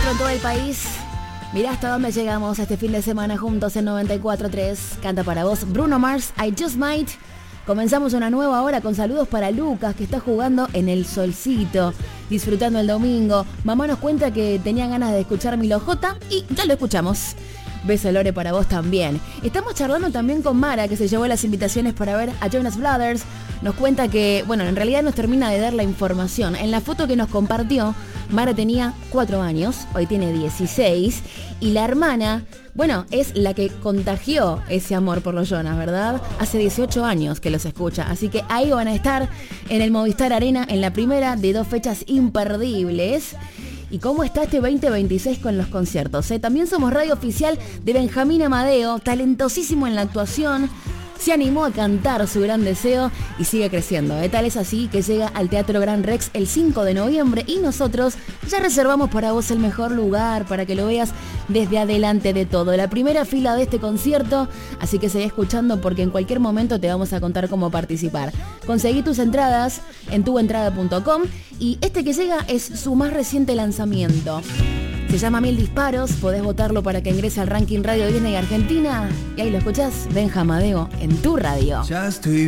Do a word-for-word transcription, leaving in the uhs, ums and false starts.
en todo el país. Mirá hasta dónde llegamos este fin de semana juntos en noventa y cuatro tres. Canta para vos Bruno Mars, I Just Might. Comenzamos una nueva hora con saludos para Lucas, que está jugando en el solcito, disfrutando el domingo. Mamá nos cuenta que tenía ganas de escuchar Milo J y ya lo escuchamos. Beso, Lore, para vos también. Estamos charlando también con Mara, que se llevó las invitaciones para ver a Jonas Brothers. Nos cuenta que, bueno, en realidad nos termina de dar la información. En la foto que nos compartió, Mara tenía cuatro años, hoy tiene dieciséis. Y la hermana, bueno, es la que contagió ese amor por los Jonas, ¿verdad? Hace dieciocho años que los escucha. Así que ahí van a estar en el Movistar Arena en la primera de dos fechas imperdibles. ¿Y cómo está este veinte veintiséis con los conciertos? ¿eh? También somos radio oficial de Benjamín Amadeo, talentosísimo en la actuación. Se animó a cantar Su Gran Deseo y sigue creciendo. ¿eh? Tal es así que llega al Teatro Gran Rex el cinco de noviembre y nosotros ya reservamos para vos el mejor lugar para que lo veas desde adelante de todo. La primera fila de este concierto, así que seguí escuchando porque en cualquier momento te vamos a contar cómo participar. Conseguí tus entradas en tuentrada punto com y este que llega es su más reciente lanzamiento. Se llama Mil Disparos, podés votarlo para que ingrese al ranking Radio Disney Argentina. Y ahí lo escuchás, Benja Amadeo, en tu radio. Ya estoy